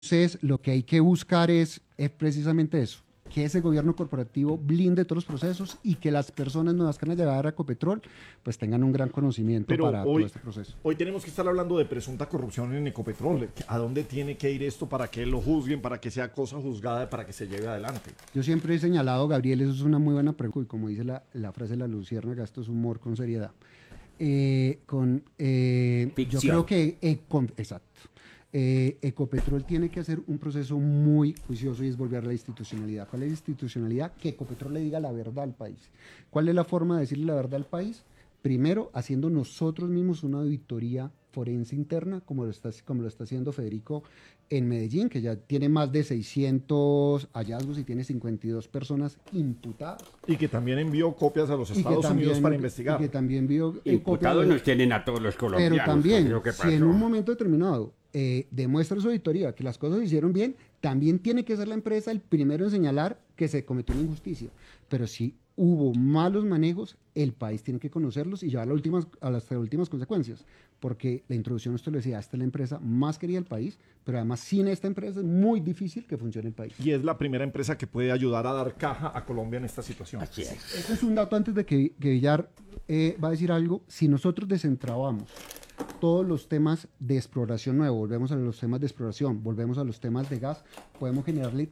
Entonces, lo que hay que buscar es precisamente eso, que ese gobierno corporativo blinde todos los procesos y que las personas nuevas que van a llegar a Ecopetrol pues tengan un gran conocimiento Pero para todo este proceso. hoy tenemos que estar hablando de presunta corrupción en Ecopetrol. ¿A dónde tiene que ir esto para que lo juzguen, para que sea cosa juzgada, para que se lleve adelante? Yo siempre he señalado, Gabriel, eso es una muy buena pregunta, y como dice la frase de la luciérnaga, esto es humor con seriedad. Yo creo que, exacto. Ecopetrol tiene que hacer un proceso muy juicioso y es volver a la institucionalidad. ¿Cuál es la institucionalidad? Que Ecopetrol le diga la verdad al país. ¿Cuál es la forma de decirle la verdad al país? Primero, haciendo nosotros mismos una auditoría forense interna, como lo está haciendo Federico en Medellín, que ya tiene más de 600 hallazgos y tiene 52 personas imputadas. Y que también envió copias a los Estados Unidos para investigar. Y que también vio imputados nos tienen a todos los colombianos. Pero también, si en un momento determinado demuestra su auditoría que las cosas se hicieron bien, también tiene que ser la empresa el primero en señalar que se cometió una injusticia. Pero si hubo malos manejos, el país tiene que conocerlos y llevar a las últimas consecuencias. Porque la introducción, esto lo decía, esta es la empresa más querida del país, pero además sin esta empresa es muy difícil que funcione el país. Y es la primera empresa que puede ayudar a dar caja a Colombia en esta situación. Así es. Este es un dato antes de que Villar va a decir algo. Si nosotros desentrabamos todos los temas de exploración nuevo, volvemos a los temas de exploración, volvemos a los temas de gas, podemos generarle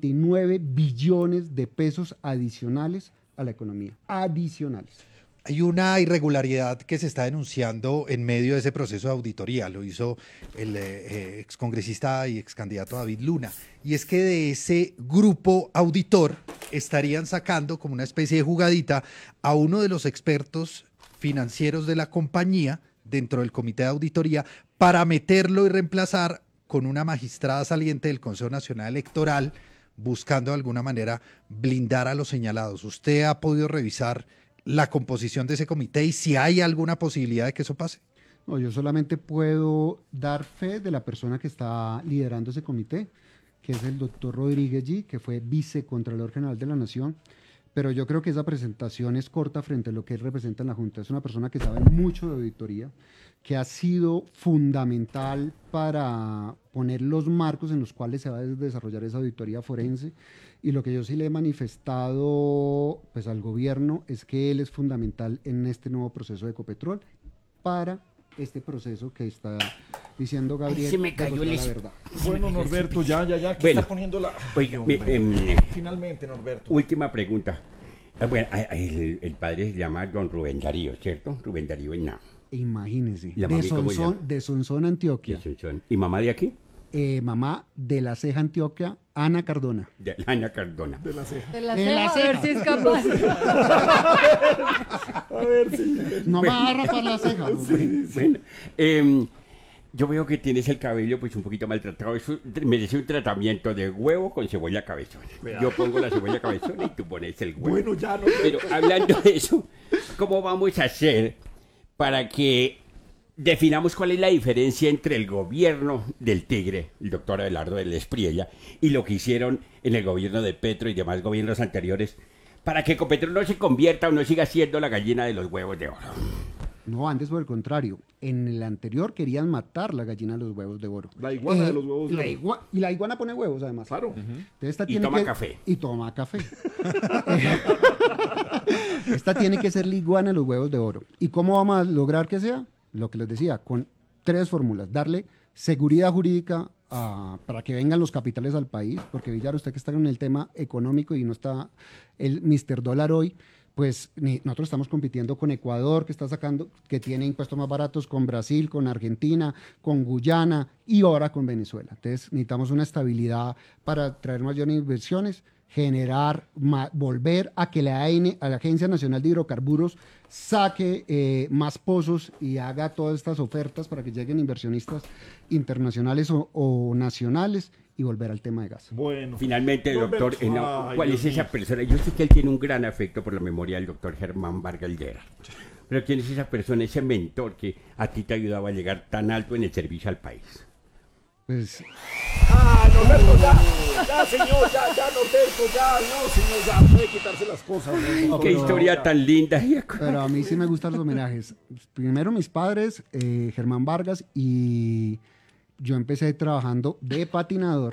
39 billones de pesos adicionales a la economía. Adicionales. Hay una irregularidad que se está denunciando en medio de ese proceso de auditoría, lo hizo el excongresista y excandidato David Luna, y es que de ese grupo auditor estarían sacando como una especie de jugadita a uno de los expertos financieros de la compañía dentro del comité de auditoría para meterlo y reemplazar con una magistrada saliente del Consejo Nacional Electoral, buscando de alguna manera blindar a los señalados. ¿Usted ha podido revisar la composición de ese comité y si hay alguna posibilidad de que eso pase? No, yo solamente puedo dar fe de la persona que está liderando ese comité, que es el doctor Rodríguez G., que fue vicecontralor general de la Nación, pero yo creo que esa presentación es corta frente a lo que él representa en la Junta. Es una persona que sabe mucho de auditoría, que ha sido fundamental para poner los marcos en los cuales se va a desarrollar esa auditoría forense. Y lo que yo sí le he manifestado pues, al gobierno es que él es fundamental en este nuevo proceso de Ecopetrol para este proceso que está diciendo Gabriel. Ay, se me cayó la verdad. Bueno, Norberto, ya, que bueno, está poniendo la... Oiga, finalmente, Norberto. Última pregunta. Bueno, el padre se llama don Rubén Darío, ¿cierto? Rubén Darío Henao. Imagínese, ¿La mami cómo se llama? de Sonsón, Antioquia. ¿Y mamá de aquí? Mamá de La Ceja, Antioquia, Ana Cardona. De Ana Cardona. De la ceja. De la De ceja, la a ver ceja. si es capaz. A ver, sí. No me va a rapar la ceja. Bueno, yo veo que tienes el cabello pues un poquito maltratado. Eso merece un tratamiento de huevo con cebolla cabezona. Yo pongo la cebolla cabezona y tú pones el huevo. Bueno, ya no. Pero hablando de eso, ¿cómo vamos a hacer para que definamos cuál es la diferencia entre el gobierno del Tigre, el doctor Abelardo del Espriella, y lo que hicieron en el gobierno de Petro y demás gobiernos anteriores, para que Ecopetrol no se convierta o no siga siendo la gallina de los huevos de oro? No, antes por el contrario. En el anterior querían matar la gallina de los huevos de oro. La iguana de los huevos de oro. Y la iguana pone huevos, además. Claro. Entonces, esta Y tiene toma café. Y toma café. Esta tiene que ser la iguana de los huevos de oro. ¿Y cómo vamos a lograr que sea? Lo que les decía, con 3 fórmulas. Darle seguridad jurídica para que vengan los capitales al país, porque Villar, usted que está en el tema económico y no está el Mr. Dólar hoy, pues nosotros estamos compitiendo con Ecuador, que tiene impuestos más baratos, con Brasil, con Argentina, con Guyana y ahora con Venezuela. Entonces necesitamos una estabilidad para traer mayores inversiones, volver a que a la Agencia Nacional de Hidrocarburos saque más pozos y haga todas estas ofertas para que lleguen inversionistas internacionales o nacionales y volver al tema de gas. Bueno. Finalmente, Norberto, doctor, ¿cuál Dios es esa mío. persona? Yo sé que él tiene un gran afecto por la memoria del doctor Germán Vargas Llera. Pero ¿quién es esa persona, ese mentor que a ti te ayudaba a llegar tan alto en el servicio al país? Pues Norberto, ya, señor, ya, Norberto, ya, no, señor, ya, puede quitarse las cosas. ¿No? Qué historia tan linda. pero a mí sí me gustan los homenajes. Primero mis padres, Germán Vargas y yo empecé trabajando de patinador